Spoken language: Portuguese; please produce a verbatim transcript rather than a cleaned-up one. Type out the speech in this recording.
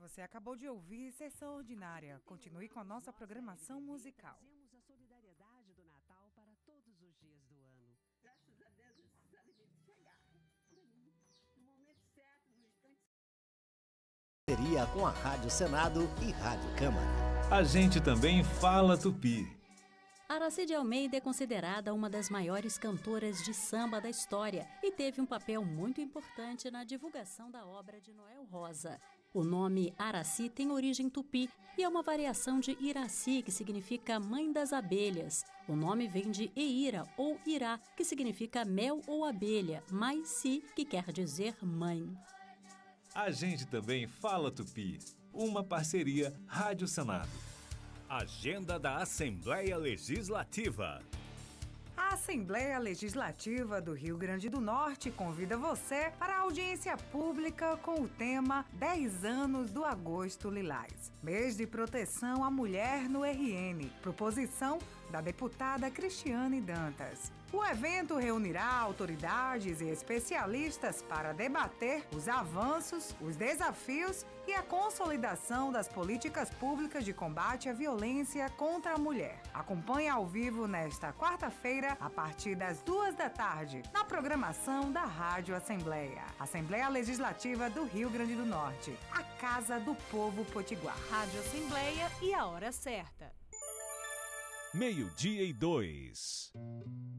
Você acabou de ouvir Sessão Ordinária. Continue com a nossa programação musical. Trazemos a solidariedade do Natal para todos os dias do ano. Graças a Deus, esse sabe chegar. No momento certo, no instante. Parceria com a Rádio Senado e Rádio Câmara. A gente também fala tupi. Aracide Almeida é considerada uma das maiores cantoras de samba da história e teve um papel muito importante na divulgação da obra de Noel Rosa. O nome Araci tem origem tupi e é uma variação de Iraci, que significa mãe das abelhas. O nome vem de Eira ou Irá, que significa mel ou abelha, mais si, que quer dizer mãe. A gente também fala tupi. Uma parceria Rádio Senado. Agenda da Assembleia Legislativa. A Assembleia Legislativa do Rio Grande do Norte convida você para a audiência pública com o tema dez anos do Agosto Lilás. Mês de proteção à mulher no R N. Proposição da deputada Cristiane Dantas. O evento reunirá autoridades e especialistas para debater os avanços, os desafios e a consolidação das políticas públicas de combate à violência contra a mulher. Acompanhe ao vivo nesta quarta-feira, a partir das duas da tarde, na programação da Rádio Assembleia. Assembleia Legislativa do Rio Grande do Norte, a Casa do Povo Potiguar. Rádio Assembleia e a hora certa. Meio-dia e dois.